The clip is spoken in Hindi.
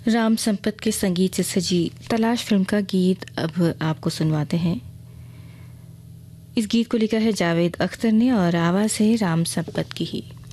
राम संपत के संगीत से सजी तलाश फिल्म का गीत अब आपको सुनवाते हैं। इस गीत को लिखा है जावेद अख्तर ने और आवाज़ है राम संपत की ही।